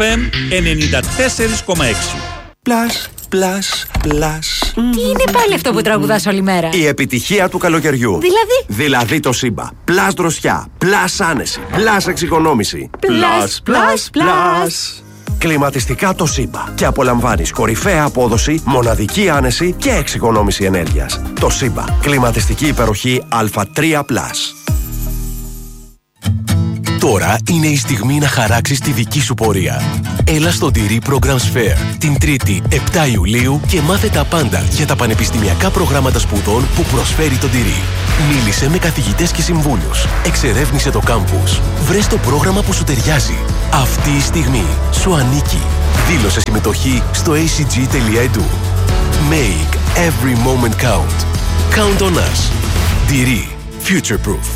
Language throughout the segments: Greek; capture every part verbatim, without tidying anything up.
εμ ενενήντα τέσσερα κόμμα έξι. Plus, plus, plus. Τι είναι πάλι αυτό που τραγουδάς όλη μέρα? Η επιτυχία του καλοκαιριού. Δηλαδή? Δηλαδή το Σύμπα. Plus δροσιά, plus άνεση, plus εξοικονόμηση. Plus, plus, plus. Κλιματιστικά το Σύμπα. Και απολαμβάνεις κορυφαία απόδοση, μοναδική άνεση και εξοικονόμηση ενέργειας. Το Σύμπα. Κλιματιστική υπεροχή Α τρία πλας. Τώρα είναι η στιγμή να χαράξεις τη δική σου πορεία. Έλα στο Ντυρί Programs Fair την Τρίτη επτά Ιουλίου και μάθε τα πάντα για τα πανεπιστημιακά προγράμματα σπουδών που προσφέρει το Ντυρί. Μίλησε με καθηγητές και συμβούλους. Εξερεύνησε το κάμπους. Βρες το πρόγραμμα που σου ταιριάζει. Αυτή η στιγμή σου ανήκει. Δήλωσε συμμετοχή στο έι σι τζι τελεία ι ντι. Make every moment count. Count on us. Ντυρί. Future proof.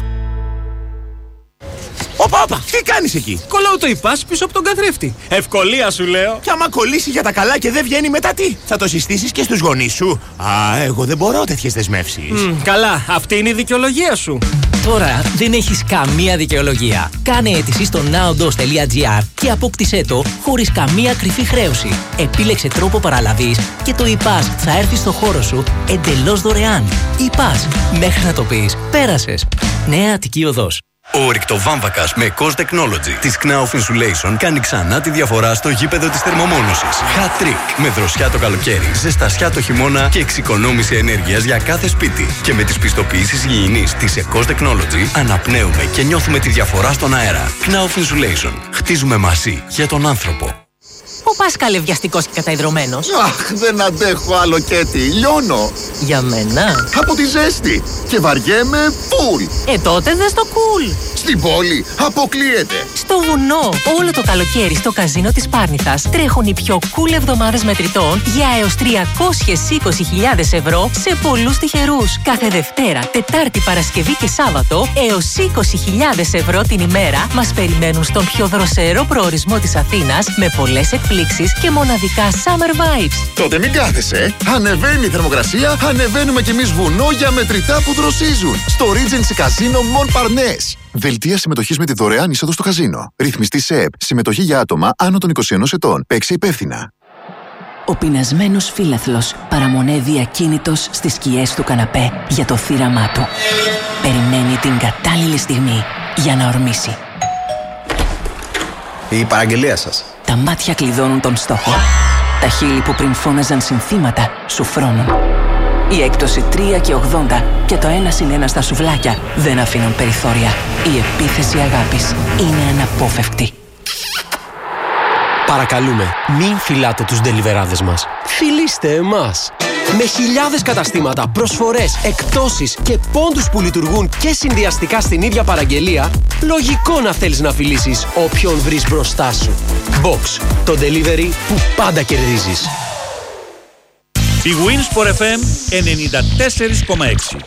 Όπα, όπα, τι κάνεις εκεί? Κολλάω το ιπάς πίσω από τον καθρέφτη. Ευκολία σου λέω. Και άμα κολλήσει για τα καλά και δεν βγαίνει μετά τι? Θα το συστήσεις και στους γονείς σου? Α, εγώ δεν μπορώ τέτοιες δεσμεύσεις. Mm, καλά, αυτή είναι η δικαιολογία σου. Τώρα δεν έχεις καμία δικαιολογία. Κάνε αίτηση στο naodos τελεία gr και απόκτησέ το χωρίς καμία κρυφή χρέωση. Επίλεξε τρόπο παραλαβής και το ιπάς θα έρθει στο χώρο σου εντελώς δωρεάν. ιπάς, μέχρι να το πεις, πέρασες. Νέα Αττική Οδός. Ο ρηκτοβάμβακας με Cos Technology της Knauf Insulation κάνει ξανά τη διαφορά στο γήπεδο της θερμομόνωσης. Hat trick με δροσιά το καλοκαίρι, ζεστασιά το χειμώνα και εξοικονόμηση ενέργειας για κάθε σπίτι. Και με τις πιστοποιήσεις υγιεινής της Cos Technology αναπνέουμε και νιώθουμε τη διαφορά στον αέρα. Knauf Insulation. Χτίζουμε μαζί για τον άνθρωπο. Πού πας καλευιαστικός και καταϊδρωμένος? Αχ, δεν αντέχω άλλο Κέτι, λιώνω. Για μένα? Από τη ζέστη και βαριέμαι φουλ. Ε, τότε δες το κουλ. Στην πόλη αποκλείεται. Στο βουνό, όλο το καλοκαίρι στο καζίνο της Πάρνηθας τρέχουν οι πιο cool εβδομάδες μετρητών για έως τριακόσιες είκοσι χιλιάδες ευρώ σε πολλούς τυχερούς. Κάθε Δευτέρα, Τετάρτη, Παρασκευή και Σάββατο έως είκοσι χιλιάδες ευρώ την ημέρα μας περιμένουν στον πιο δροσερό προορισμό της Αθήνας με πολλές εκπλήξεις και μοναδικά summer vibes. Τότε μην κάθεσαι. Ανεβαίνει η θερμοκρασία, ανεβαίνουμε κι εμείς βουνό για μετρητά που δροσίζουν. Στο Regency Casino Montparnasse. Δελτία συμμετοχής με τη δωρεάν είσοδο στο καζίνο. Ρυθμιστή ΣΕΕΠ. Συμμετοχή για άτομα άνω των είκοσι ενός ετών. Παίξε υπεύθυνα. Ο πεινασμένος φύλαθλος παραμονεύει ακίνητος στις σκιές του καναπέ για το θύραμά του. Περιμένει την κατάλληλη στιγμή για να ορμήσει. Η παραγγελία σας. Τα μάτια κλειδώνουν τον στόχο. Τα χείλη που πριν φώναζαν συνθήματα σου φρώνουν. Η έκπτωση τρία και ογδόντα και το ένα συν ένα στα σουβλάκια δεν αφήνουν περιθώρια. Η επίθεση αγάπης είναι αναπόφευκτη. Παρακαλούμε, μην φιλάτε τους ντελιβεράδες μας. Φιλήστε εμάς. Με χιλιάδες καταστήματα, προσφορές, εκπτώσεις και πόντους που λειτουργούν και συνδυαστικά στην ίδια παραγγελία, λογικό να θέλεις να φιλήσεις όποιον βρεις μπροστά σου. Box, το delivery που πάντα κερδίζεις. Η Winsport εφ εμ ενενήντα τέσσερα κόμμα έξι.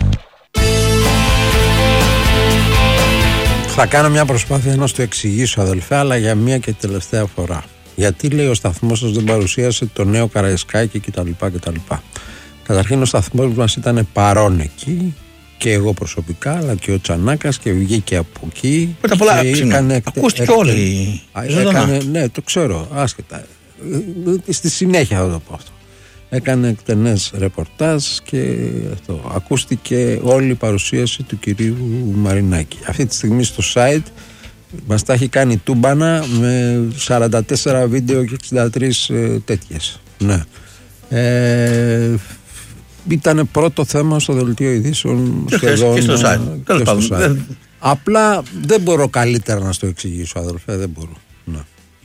Θα κάνω μια προσπάθεια να στο εξηγήσω, αδελφέ, αλλά για μία και τελευταία φορά. Γιατί, λέει, ο σταθμός σας δεν παρουσίασε το νέο Καραϊσκάκι κτλ. κτλ. Καταρχήν, ο σταθμός μας ήταν παρόν εκεί και εγώ προσωπικά, αλλά και ο Τσανάκας, και βγήκε από εκεί. Πρώτα απ' όλα, ακούστηκε όλοι. Έκανε, ναι, το ξέρω, άσχετα. Στη συνέχεια θα το πω αυτό. Έκανε εκτενές ρεπορτάζ και αυτό. Ακούστηκε όλη η παρουσίαση του κυρίου Μαρινάκη. Αυτή τη στιγμή στο site μας τα έχει κάνει τούμπανα με σαράντα τέσσερα βίντεο και εξήντα τρεις ε, τέτοιες. Ναι. Ε, ήταν πρώτο θέμα στο δελτίο ειδήσεων σχεδόν. Και στο site. Και στο site. Δεν... Απλά δεν μπορώ καλύτερα να στο εξηγήσω, αδελφέ, δεν μπορώ. Ναι.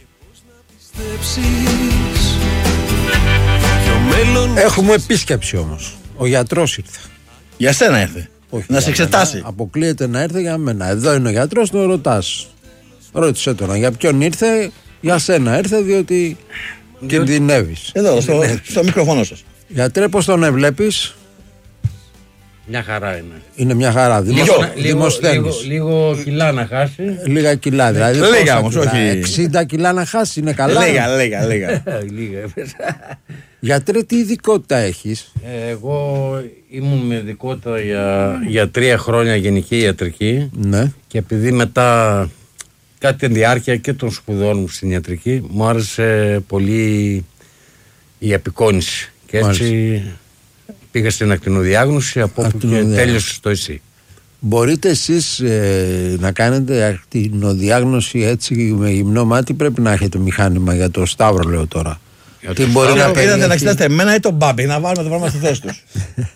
Έχουμε επίσκεψη όμως. Ο γιατρός ήρθε. Για σένα ήρθε. Όχι, να σε εξετάσει. Μένα. Αποκλείεται να έρθει για μένα. Εδώ είναι ο γιατρός, τον ρωτάς. Ρώτησε τώρα για ποιον ήρθε. Για σένα ήρθε, διότι κινδυνεύεις. Εδώ, στο, στο μικρόφωνο σας. Γιατρέ, πώς τον έβλεπεις? Μια χαρά είναι. Είναι μια χαρά. Δημοσ... Λίγο, λίγο, λίγο κιλά να χάσει. Λίγα κιλά, δηλαδή. Λίγα όμως, όχι. εξήντα κιλά να χάσει, είναι καλά. Λίγα, λίγα, λίγα. Γιατρέ, τι ειδικότητα έχεις? Εγώ ήμουν με ειδικότητα για, για τρία χρόνια γενική ιατρική. Ναι. Και επειδή μετά Κάτι την διάρκεια και των σπουδών μου στην ιατρική μου άρεσε πολύ η απεικόνηση. Και έτσι Μάλιστα. πήγα στην ακτινοδιάγνωση από όπου και τέλειωσε το ΕΣΥ. Μπορείτε εσείς ε, να κάνετε ακτινοδιάγνωση έτσι με γυμνό μάτι, πρέπει να έχετε μηχάνημα για το Σταύρο, λέω τώρα. Για Τι μπορεί να πήρατε να εξετάσετε εμένα ή τον Μπάμπη, να βάλουμε τα πράγματα στη θέση τους.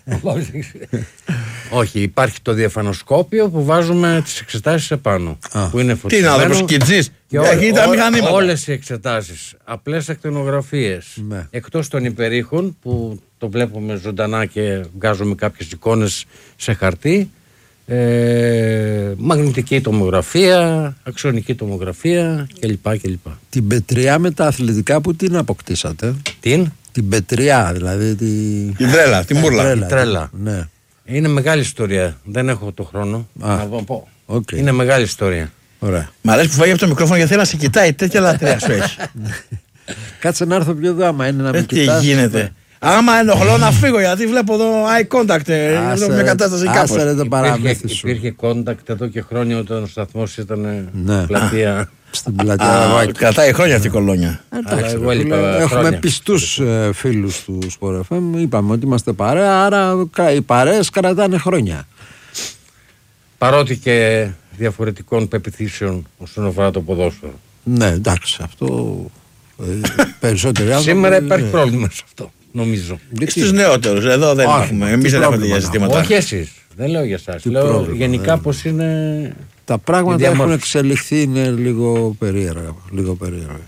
Όχι, υπάρχει το διαφανοσκόπιο που βάζουμε τις εξετάσεις επάνω. Α. Που είναι τι να δούμε, σκιτζής. Όλες οι εξετάσεις, απλές ακτινογραφίες, ναι. εκτός των υπερήχων που το βλέπουμε ζωντανά και βγάζουμε κάποιες εικόνες σε χαρτί. Ε, μαγνητική τομογραφία, αξονική τομογραφία κλπ. κλπ. Την πετριά με τα αθλητικά που την αποκτήσατε? Την? Την πετριά, δηλαδή τη... την τρέλα, την μούρλα. Η τρέλα. Ναι. Είναι μεγάλη ιστορία. Δεν έχω το χρόνο. Α, να πω. Okay. Είναι μεγάλη ιστορία. Ωραία. Μ' αρέσει που φάγει από το μικρόφωνο γιατί θέλει να σε κοιτάει. Τέτοια λατρεία σου έχει. Κάτσε να έρθω πιο εδώ άμα είναι να με κοιτάς. Τι γίνεται. Άμα ενοχλώ να φύγω γιατί βλέπω εδώ eye contact. Άσε, μια κατάσταση κάπως. Υπήρχε, υπήρχε contact εδώ και χρόνια όταν ο σταθμός ήταν ναι. πλατεία. Στην πλατεία. Κρατάει χρόνια αυτή η κολόνια. Έχουμε πιστούς φίλους του Sport εφ εμ. Είπαμε ότι είμαστε παρέα, άρα οι παρέες κρατάνε χρόνια. Παρότι και διαφορετικών πεποιθήσεων όσον αφορά το ποδόσφαιρο. Ναι, εντάξει, αυτό περισσότεροι άνθρωποι. Σήμερα υπάρχει πρόβλημα σε αυτό. Νομίζω. Στους νεότερους, εδώ δεν Ά, έχουμε. Εμείς δεν έχουμε τέτοια ζητήματα. Όχι εσείς. Δεν λέω για εσάς. Λέω πρόβλημα, γενικά ναι. πως είναι. Τα πράγματα έχουν εξελιχθεί, είναι λίγο περίεργα. Λίγο περίεργα.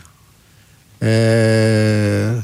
Ε,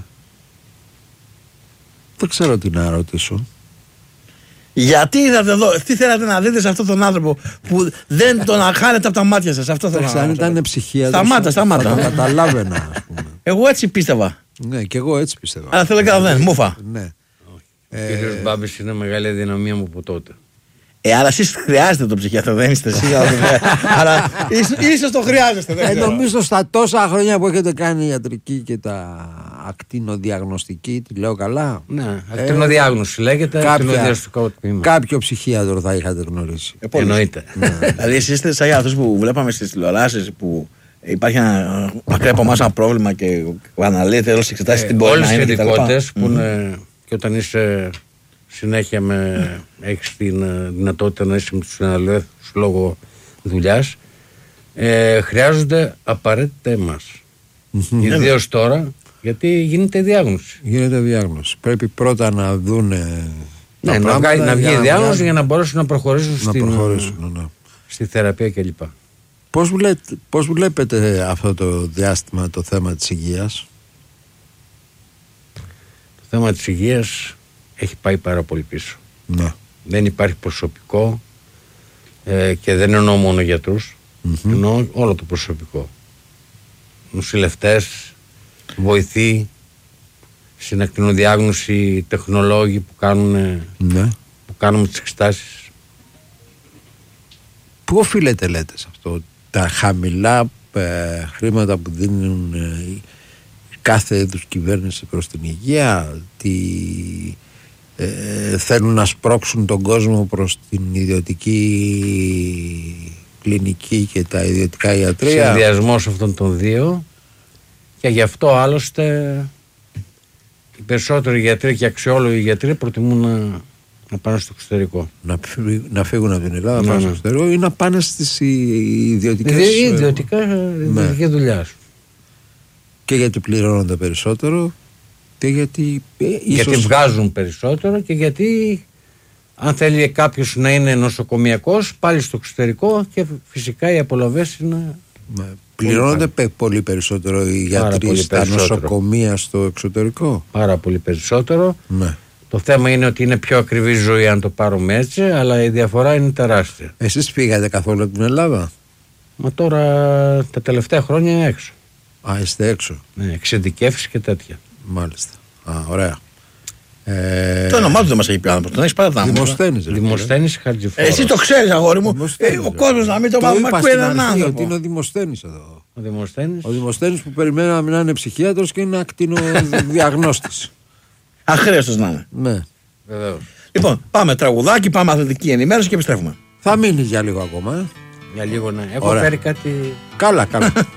δεν ξέρω τι να ρωτήσω. Γιατί είδατε εδώ, τι θέλατε να δείτε σε αυτόν τον άνθρωπο που δεν τον χάνετε από τα μάτια σας? Αυτό θέλω να ρωτήσω. Αν ήταν ψυχία. Σταμάτα, σταμάτα. Θα το καταλάβαινα, ας πούμε. Εγώ έτσι πίστευα. Ναι, και εγώ έτσι πίστευα. Αλλά θέλω και δεν, μούφα. Ναι. Ο ε... κύριος Μπάμπης είναι μεγάλη δυναμία μου από τότε. Ε, αλλά εσείς χρειάζεται το ψυχιατρό, δεν είστε εσύ. Αλλά ίσως το χρειάζεστε. Ε, νομίζω στα τόσα χρόνια που έχετε κάνει ιατρική και τα ακτινοδιαγνωστική, τη λέω καλά. Ναι, ακτινοδιάγνωση λέγεται. Κάποια, κάποιο ψυχίατρο θα είχατε γνωρίσει. Ε, Εννοείται. Δηλαδή εσείς είστε σαν αυτούς που βλέπαμε στις τηλεοράσεις που υπάρχει ένα μακριά από εμάς ένα πρόβλημα και αναλύεται όλες τις εξετάσεις την μπορεί να είναι. Όλες οι ειδικότητες που είναι και όταν είσαι συνέχεια με, έχεις την δυνατότητα να είσαι με τους συναλληλούς λόγω δουλειάς, ε, χρειάζονται απαραίτητα εμάς. Mm-hmm. Ιδίως τώρα, γιατί γίνεται διάγνωση. Γίνεται διάγνωση. Πρέπει πρώτα να δούνε. Ναι, να, βγα, να βγει η διάγνωση για να μπορέσουν να προχωρήσουν, να στην, προχωρήσουν ναι. στη θεραπεία κλπ. Πώς, βλέπετε, πώς βλέπετε αυτό το διάστημα το θέμα της υγείας? Το θέμα της υγείας έχει πάει πάρα πολύ πίσω. Ναι. Δεν υπάρχει προσωπικό ε, και δεν εννοώ μόνο γιατρούς, mm-hmm. εννοώ όλο το προσωπικό. Νοσηλευτές, βοηθοί, στην ακτινοδιάγνωση, τεχνολόγοι που κάνουν, ναι. που κάνουν τις εξετάσεις. Πού οφείλεται λέτε σε αυτό? Τα χαμηλά ε, χρήματα που δίνουν ε, κάθε είδους κυβέρνηση προς την υγεία, τι, ε, θέλουν να σπρώξουν τον κόσμο προς την ιδιωτική κλινική και τα ιδιωτικά ιατρεία. Συνδυασμός αυτών των δύο και γι' αυτό άλλωστε οι περισσότεροι γιατροί και αξιόλογοι γιατροί προτιμούν να, να πάνε στο εξωτερικό. Να, φύγουν, να φύγουν από την Ελλάδα, να πάνε στο ναι. εξωτερικό ή να πάνε στις ιδιωτικές ιδιωτικά ναι. δουλειά σου. Και γιατί πληρώνονται περισσότερο και γιατί ε, ίσως... γιατί βγάζουν περισσότερο και γιατί αν θέλει κάποιος να είναι νοσοκομιακός πάλι στο εξωτερικό και φυσικά οι απολαβές είναι... Ναι. Πληρώνονται πολύ, πολύ περισσότερο οι γιατροί στα νοσοκομεία στο εξωτερικό. Πάρα πολύ περισσότερο. Ναι. Το θέμα είναι ότι είναι πιο ακριβή ζωή αν το πάρουμε έτσι, αλλά η διαφορά είναι τεράστια. Εσείς πήγατε καθόλου από την Ελλάδα? Μα τώρα τα τελευταία χρόνια είναι έξω. Α, είστε έξω. Ναι, εξειδικεύσεις και τέτοια. Μάλιστα. Α, ωραία. Ε... Το όνομά του δεν μας έχει πει άνθρωπος, τον έχεις παρατάμε. Δημοσθένης. Δημοσθένης Χατζηφόρος. Εσύ το ξέρεις αγόρι μου, ε, ο κόσμος να μην το μάθει, μα ακούει έναν άνθρωπο. Ότι είναι ο Δημοσθένης εδώ. Ο Δημοσθένης. Ο Δημοσθένης που περιμέναμε να είναι ψυχίατρος και είναι ακτινοδιαγνώστης. Αχρίαστος να είναι. Ναι. Βεβαίως. Λοιπόν, πάμε τραγουδάκι, πάμε αθλητική ενημέρωση και επιστρέφουμε. Θα μείνει για λίγο ακόμα. Ε. Για λίγο, ναι. Έχω Ωραία. φέρει κάτι. Καλά, καλά.